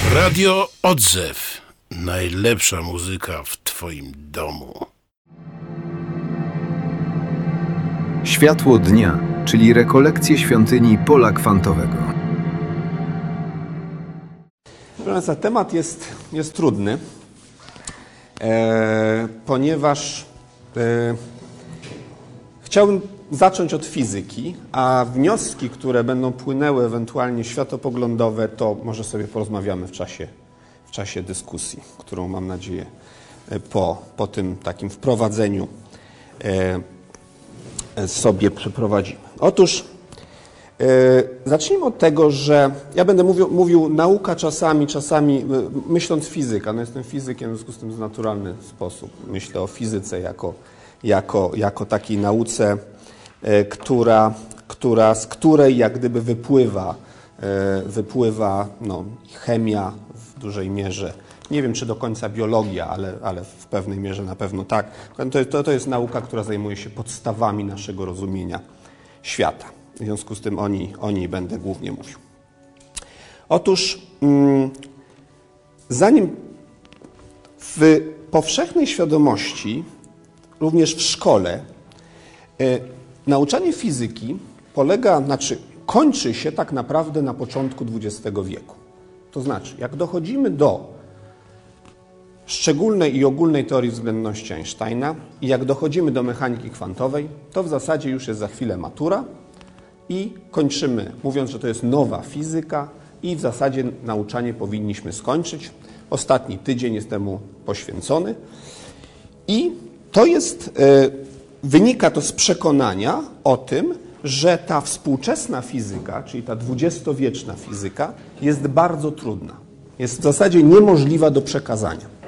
Radio Odzew. Najlepsza muzyka w Twoim domu. Światło dnia, czyli rekolekcje świątyni Pola Kwantowego. Proszę Państwa, temat jest trudny, ponieważ chciałbym zacząć od fizyki, a wnioski, które będą płynęły ewentualnie światopoglądowe, to może sobie porozmawiamy w czasie dyskusji, którą mam nadzieję po tym takim wprowadzeniu sobie przeprowadzimy. Otóż zacznijmy od tego, że ja będę mówił nauka czasami myśląc fizyka. No jestem fizykiem, w związku z tym w naturalny sposób myślę o fizyce jako takiej nauce, z której jak gdyby wypływa chemia w dużej mierze. Nie wiem, czy do końca biologia, ale w pewnej mierze na pewno tak. To jest nauka, która zajmuje się podstawami naszego rozumienia świata. W związku z tym o niej będę głównie mówił. Otóż zanim w powszechnej świadomości, również w szkole, nauczanie fizyki kończy się tak naprawdę na początku XX wieku. To znaczy, jak dochodzimy do szczególnej i ogólnej teorii względności Einsteina i jak dochodzimy do mechaniki kwantowej, to w zasadzie już jest za chwilę matura i kończymy, mówiąc, że to jest nowa fizyka i w zasadzie nauczanie powinniśmy skończyć. Ostatni tydzień jest temu poświęcony i to wynika to z przekonania o tym, że ta współczesna fizyka, czyli ta dwudziestowieczna fizyka, jest bardzo trudna. Jest w zasadzie niemożliwa do przekazania.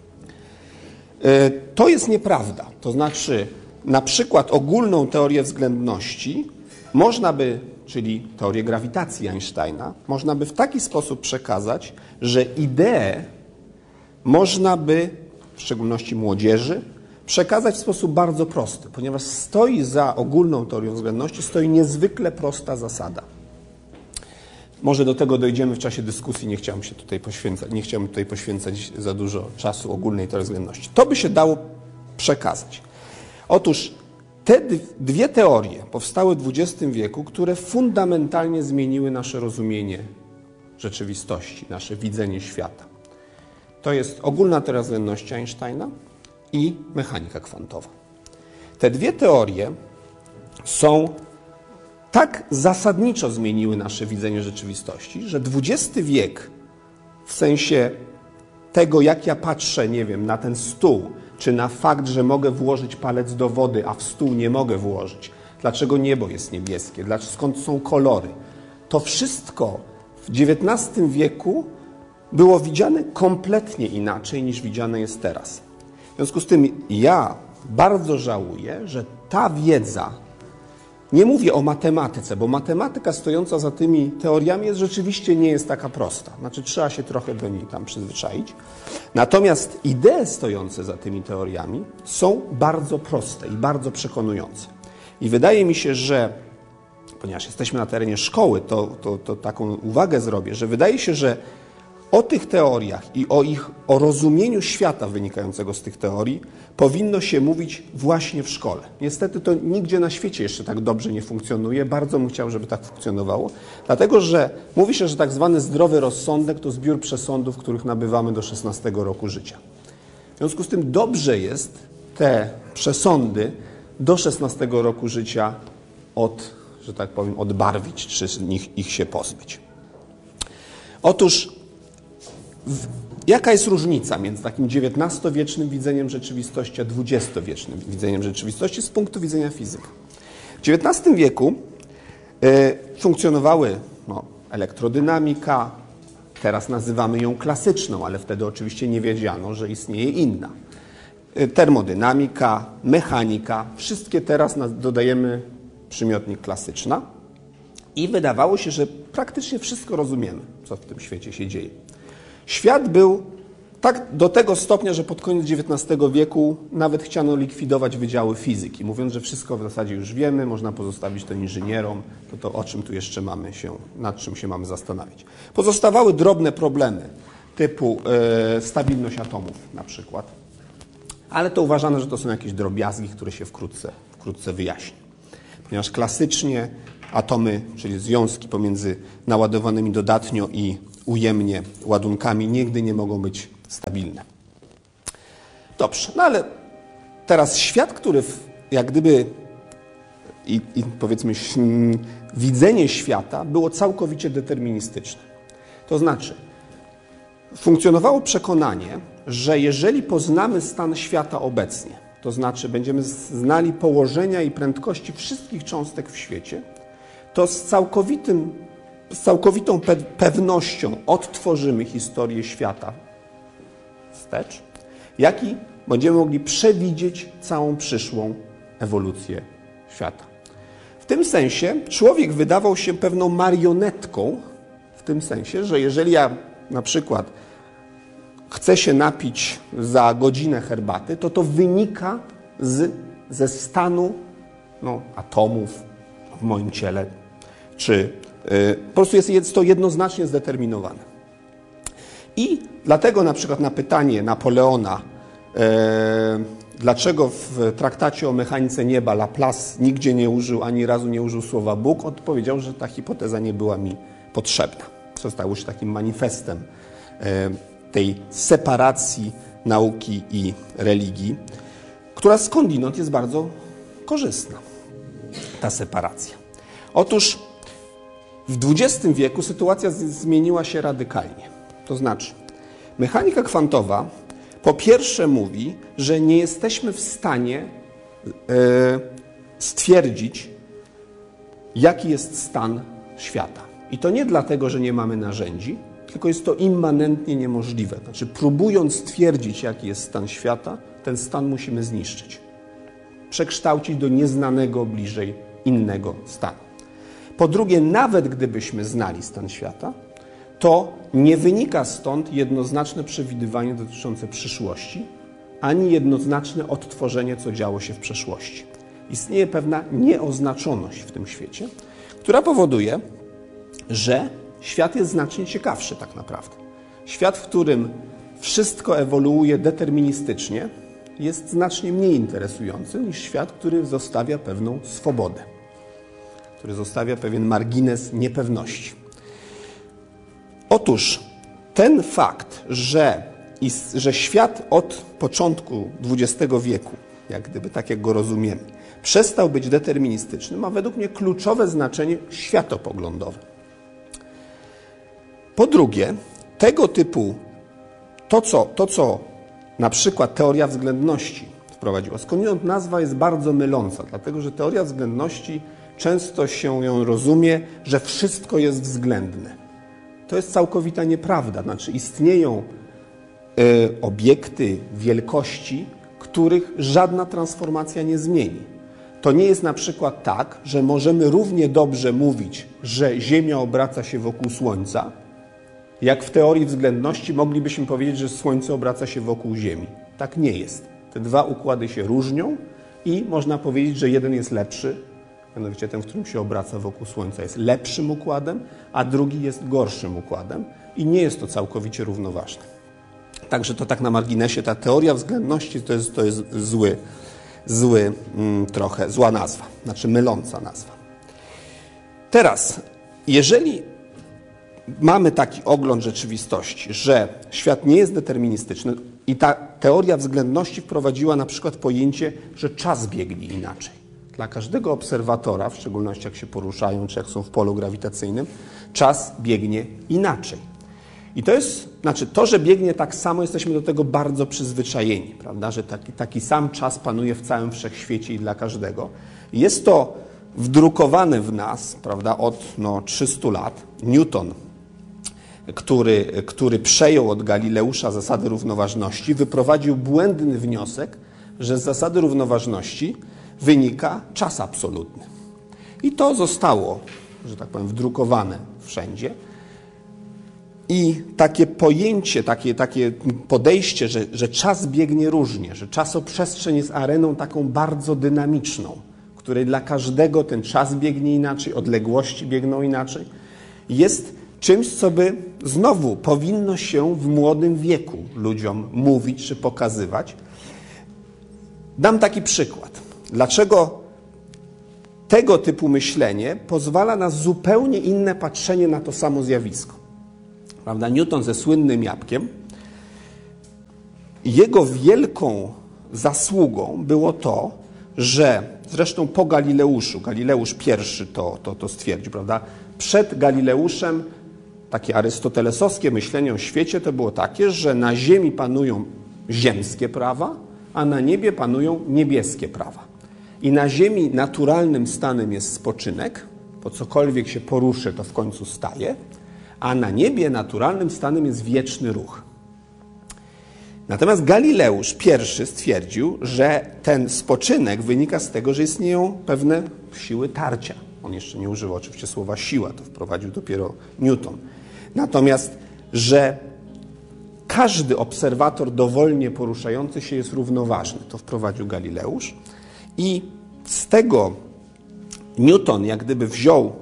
To jest nieprawda. To znaczy, na przykład ogólną teorię względności czyli teorię grawitacji Einsteina, można by w taki sposób przekazać, że ideę można by, w szczególności młodzieży, przekazać w sposób bardzo prosty, ponieważ stoi za ogólną teorią względności, stoi niezwykle prosta zasada. Może do tego dojdziemy w czasie dyskusji, nie chciałbym tutaj poświęcać za dużo czasu ogólnej teorii względności. To by się dało przekazać. Otóż te dwie teorie powstały w XX wieku, które fundamentalnie zmieniły nasze rozumienie rzeczywistości, nasze widzenie świata. To jest ogólna teoria względności Einsteina i mechanika kwantowa. Te dwie teorie tak zasadniczo zmieniły nasze widzenie rzeczywistości, że XX wiek w sensie tego, jak ja patrzę, nie wiem, na ten stół, czy na fakt, że mogę włożyć palec do wody, a w stół nie mogę włożyć, dlaczego niebo jest niebieskie, skąd są kolory, to wszystko w XIX wieku było widziane kompletnie inaczej niż widziane jest teraz. W związku z tym ja bardzo żałuję, że ta wiedza, nie mówię o matematyce, bo matematyka stojąca za tymi teoriami rzeczywiście nie jest taka prosta. Znaczy trzeba się trochę do niej tam przyzwyczaić. Natomiast idee stojące za tymi teoriami są bardzo proste i bardzo przekonujące. I wydaje mi się, że ponieważ jesteśmy na terenie szkoły, to taką uwagę zrobię, że wydaje się, że o tych teoriach i o rozumieniu świata wynikającego z tych teorii powinno się mówić właśnie w szkole. Niestety to nigdzie na świecie jeszcze tak dobrze nie funkcjonuje. Bardzo bym chciał, żeby tak funkcjonowało, dlatego że mówi się, że tak zwany zdrowy rozsądek to zbiór przesądów, których nabywamy do 16 roku życia. W związku z tym dobrze jest te przesądy do 16 roku życia odbarwić, czy ich się pozbyć. Otóż jaka jest różnica między takim XIX-wiecznym widzeniem rzeczywistości a XX-wiecznym widzeniem rzeczywistości z punktu widzenia fizyki? W XIX wieku funkcjonowały elektrodynamika, teraz nazywamy ją klasyczną, ale wtedy oczywiście nie wiedziano, że istnieje inna. Termodynamika, mechanika, wszystkie teraz dodajemy przymiotnik klasyczna i wydawało się, że praktycznie wszystko rozumiemy, co w tym świecie się dzieje. Świat był tak do tego stopnia, że pod koniec XIX wieku nawet chciano likwidować wydziały fizyki, mówiąc, że wszystko w zasadzie już wiemy, można pozostawić to inżynierom, to o czym tu jeszcze nad czym się mamy zastanawiać. Pozostawały drobne problemy typu stabilność atomów na przykład. Ale to uważano, że to są jakieś drobiazgi, które się wkrótce wyjaśni. Ponieważ klasycznie atomy, czyli związki pomiędzy naładowanymi dodatnio i ujemnie ładunkami nigdy nie mogą być stabilne. Dobrze, no ale teraz świat, który jak gdyby i powiedzmy widzenie świata było całkowicie deterministyczne. To znaczy funkcjonowało przekonanie, że jeżeli poznamy stan świata obecnie, to znaczy będziemy znali położenia i prędkości wszystkich cząstek w świecie, to z całkowitą pewnością odtworzymy historię świata wstecz, jak i będziemy mogli przewidzieć całą przyszłą ewolucję świata. W tym sensie człowiek wydawał się pewną marionetką, w tym sensie, że jeżeli ja na przykład chcę się napić za godzinę herbaty, to wynika ze stanu atomów w moim ciele, czy po prostu jest to jednoznacznie zdeterminowane. I dlatego na przykład na pytanie Napoleona, dlaczego w traktacie o mechanice nieba Laplace nigdzie nie użył, ani razu nie użył słowa Bóg, odpowiedział, że ta hipoteza nie była mi potrzebna. Co stało się takim manifestem tej separacji nauki i religii, która skądinąd jest bardzo korzystna, ta separacja. Otóż w XX wieku sytuacja zmieniła się radykalnie. To znaczy, mechanika kwantowa po pierwsze mówi, że nie jesteśmy w stanie stwierdzić, jaki jest stan świata. I to nie dlatego, że nie mamy narzędzi, tylko jest to immanentnie niemożliwe. Znaczy, próbując stwierdzić, jaki jest stan świata, ten stan musimy zniszczyć. Przekształcić do nieznanego bliżej innego stanu. Po drugie, nawet gdybyśmy znali stan świata, to nie wynika stąd jednoznaczne przewidywanie dotyczące przyszłości, ani jednoznaczne odtworzenie, co działo się w przeszłości. Istnieje pewna nieoznaczoność w tym świecie, która powoduje, że świat jest znacznie ciekawszy tak naprawdę. Świat, w którym wszystko ewoluuje deterministycznie, jest znacznie mniej interesujący niż świat, który zostawia pewną swobodę, który zostawia pewien margines niepewności. Otóż ten fakt, że świat od początku XX wieku, jak gdyby tak jak go rozumiemy, przestał być deterministyczny, ma według mnie kluczowe znaczenie światopoglądowe. Po drugie, tego typu to, co na przykład teoria względności wprowadziła, skądinąd nazwa jest bardzo myląca, dlatego że teoria względności często się ją rozumie, że wszystko jest względne. To jest całkowita nieprawda. Znaczy istnieją obiekty wielkości, których żadna transformacja nie zmieni. To nie jest na przykład tak, że możemy równie dobrze mówić, że Ziemia obraca się wokół Słońca, jak w teorii względności moglibyśmy powiedzieć, że Słońce obraca się wokół Ziemi. Tak nie jest. Te dwa układy się różnią i można powiedzieć, że jeden jest lepszy, mianowicie ten, w którym się obraca wokół Słońca, jest lepszym układem, a drugi jest gorszym układem i nie jest to całkowicie równoważne. Także to tak na marginesie, ta teoria względności to jest trochę zła nazwa, znaczy myląca nazwa. Teraz, jeżeli mamy taki ogląd rzeczywistości, że świat nie jest deterministyczny i ta teoria względności wprowadziła na przykład pojęcie, że czas biegnie inaczej. Dla każdego obserwatora, w szczególności jak się poruszają, czy jak są w polu grawitacyjnym, czas biegnie inaczej. I to jest, to, że biegnie tak samo, jesteśmy do tego bardzo przyzwyczajeni, prawda? Że taki sam czas panuje w całym wszechświecie i dla każdego. Jest to wdrukowane w nas, prawda, od 300 lat. Newton, który przejął od Galileusza zasady równoważności, wyprowadził błędny wniosek, że z zasady równoważności wynika czas absolutny. I to zostało, że tak powiem, wdrukowane wszędzie. I takie pojęcie, takie podejście, że czas biegnie różnie, że czasoprzestrzeń jest areną taką bardzo dynamiczną, w której dla każdego ten czas biegnie inaczej, odległości biegną inaczej, jest czymś, co by znowu powinno się w młodym wieku ludziom mówić czy pokazywać. Dam taki przykład. Dlaczego tego typu myślenie pozwala na zupełnie inne patrzenie na to samo zjawisko? Prawda? Newton ze słynnym jabłkiem, jego wielką zasługą było to, że zresztą po Galileuszu, Galileusz I to stwierdził, prawda? Przed Galileuszem takie arystotelesowskie myślenie o świecie to było takie, że na ziemi panują ziemskie prawa, a na niebie panują niebieskie prawa. I na ziemi naturalnym stanem jest spoczynek, bo cokolwiek się poruszy, to w końcu staje, a na niebie naturalnym stanem jest wieczny ruch. Natomiast Galileusz I stwierdził, że ten spoczynek wynika z tego, że istnieją pewne siły tarcia. On jeszcze nie używał oczywiście słowa siła, to wprowadził dopiero Newton. Natomiast, że każdy obserwator dowolnie poruszający się jest równoważny. To wprowadził Galileusz. I z tego Newton jak gdyby wziął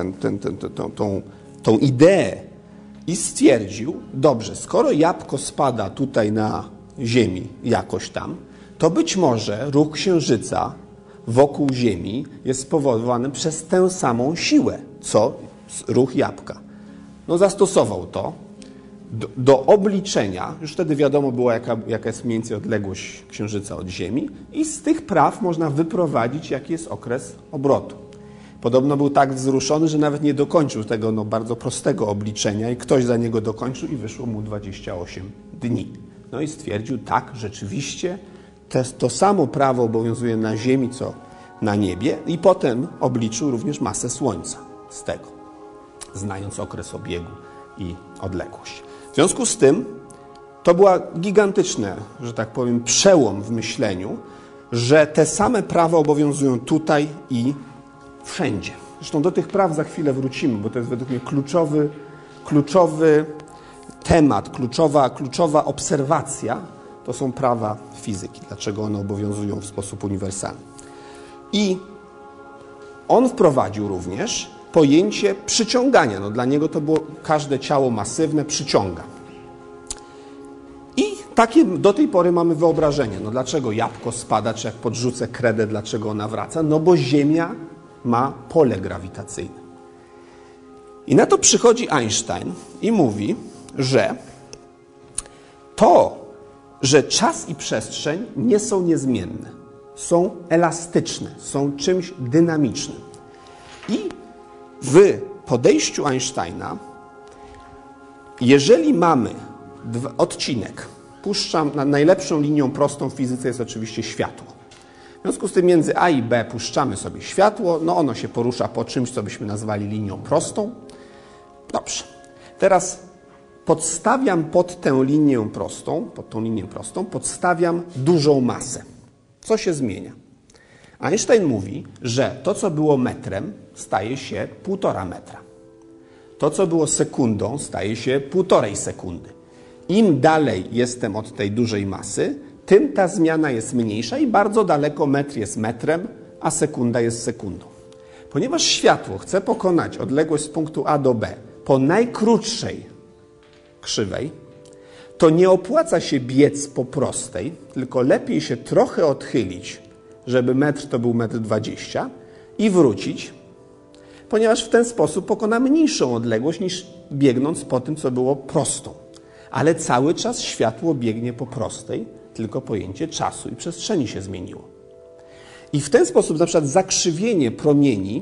tą ideę i stwierdził, dobrze, skoro jabłko spada tutaj na Ziemi jakoś tam, to być może ruch Księżyca wokół Ziemi jest spowodowany przez tę samą siłę, co ruch jabłka. No zastosował to do obliczenia, już wtedy wiadomo było, jaka jest mniej więcej odległość Księżyca od Ziemi i z tych praw można wyprowadzić, jaki jest okres obrotu. Podobno był tak wzruszony, że nawet nie dokończył tego bardzo prostego obliczenia i ktoś za niego dokończył i wyszło mu 28 dni. No i stwierdził, tak, rzeczywiście to samo prawo obowiązuje na Ziemi, co na niebie i potem obliczył również masę Słońca z tego, znając okres obiegu i odległość. W związku z tym to była gigantyczny, że tak powiem, przełom w myśleniu, że te same prawa obowiązują tutaj i wszędzie. Zresztą do tych praw za chwilę wrócimy, bo to jest według mnie kluczowy temat, kluczowa obserwacja to są prawa fizyki. Dlaczego one obowiązują w sposób uniwersalny. I on wprowadził również pojęcie przyciągania. No, dla niego to było każde ciało masywne przyciąga. I takie do tej pory mamy wyobrażenie. No, dlaczego jabłko spada, czy jak podrzucę kredę, dlaczego ona wraca? No bo Ziemia ma pole grawitacyjne. I na to przychodzi Einstein i mówi, że to, że czas i przestrzeń nie są niezmienne, są elastyczne, są czymś dynamicznym. I w podejściu Einsteina, jeżeli mamy odcinek, puszczam, najlepszą linią prostą w fizyce jest oczywiście światło. W związku z tym między A i B puszczamy sobie światło, no ono się porusza po czymś, co byśmy nazwali linią prostą. Dobrze. Teraz podstawiam pod tą linię prostą, podstawiam dużą masę. Co się zmienia? Einstein mówi, że to, co było metrem, staje się 1,5 metra. To, co było sekundą, staje się 1,5 sekundy. Im dalej jestem od tej dużej masy, tym ta zmiana jest mniejsza i bardzo daleko metr jest metrem, a sekunda jest sekundą. Ponieważ światło chce pokonać odległość z punktu A do B po najkrótszej krzywej, to nie opłaca się biec po prostej, tylko lepiej się trochę odchylić, żeby metr to był 1,20 m i wrócić, ponieważ w ten sposób pokona mniejszą odległość niż biegnąc po tym, co było prostą. Ale cały czas światło biegnie po prostej, tylko pojęcie czasu i przestrzeni się zmieniło. I w ten sposób na przykład zakrzywienie promieni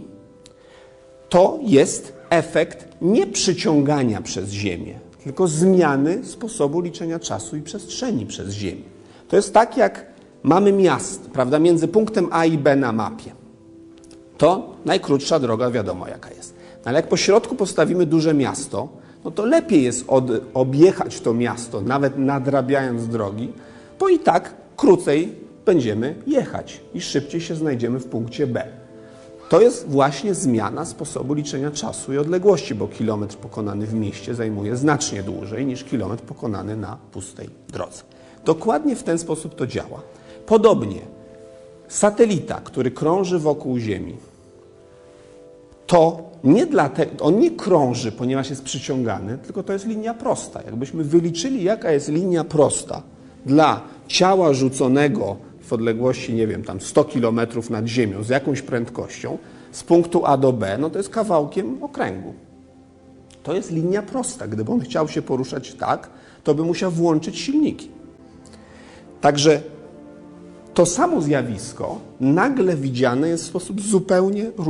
to jest efekt nie przyciągania przez Ziemię, tylko zmiany sposobu liczenia czasu i przestrzeni przez Ziemię. To jest tak, jak mamy miasto, prawda, między punktem A i B na mapie. To najkrótsza droga, wiadomo jaka jest. Ale jak po środku postawimy duże miasto, no to lepiej jest objechać to miasto, nawet nadrabiając drogi, bo i tak krócej będziemy jechać i szybciej się znajdziemy w punkcie B. To jest właśnie zmiana sposobu liczenia czasu i odległości, bo kilometr pokonany w mieście zajmuje znacznie dłużej niż kilometr pokonany na pustej drodze. Dokładnie w ten sposób to działa. Podobnie satelita, który krąży wokół Ziemi, to nie dlatego, on nie krąży, ponieważ jest przyciągany, tylko to jest linia prosta. Jakbyśmy wyliczyli, jaka jest linia prosta dla ciała rzuconego w odległości, nie wiem, tam 100 km nad ziemią z jakąś prędkością, z punktu A do B, no to jest kawałkiem okręgu. To jest linia prosta. Gdyby on chciał się poruszać tak, to by musiał włączyć silniki. Także to samo zjawisko nagle widziane jest w sposób zupełnie